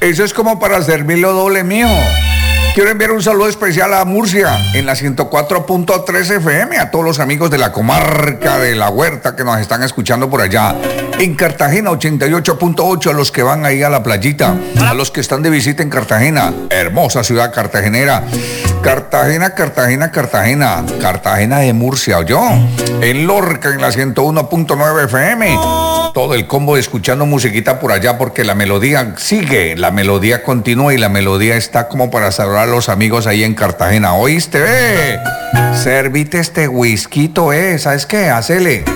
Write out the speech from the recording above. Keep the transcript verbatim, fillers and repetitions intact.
Eso es como para servirlo doble, mijo. Quiero enviar un saludo especial a Murcia en la ciento cuatro punto tres F M, a todos los amigos de la comarca de La Huerta que nos están escuchando por allá. En Cartagena ochenta y ocho punto ocho, a los que van ahí a la playita, a los que están de visita en Cartagena, hermosa ciudad cartagenera. Cartagena, Cartagena, Cartagena, Cartagena de Murcia, ¿oyó? En Lorca en la ciento uno punto nueve F M. Todo el combo escuchando musiquita por allá porque la melodía sigue, la melodía continúa y la melodía está como para saludar a los amigos ahí en Cartagena. ¿Oíste, ve? Servite este whisky, eh, ¿sabes qué? Hacele.